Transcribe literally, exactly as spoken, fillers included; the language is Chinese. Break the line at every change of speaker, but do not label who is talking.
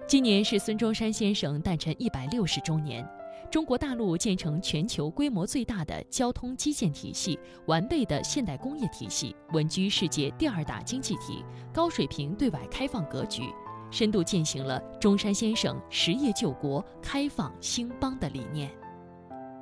今年是孙中山先生诞辰一百六十周年。中国大陆建成全球规模最大的交通基建体系，完备的现代工业体系，稳居世界第二大经济体，高水平对外开放格局，深度践行了中山先生实业救国、开放兴邦的理念。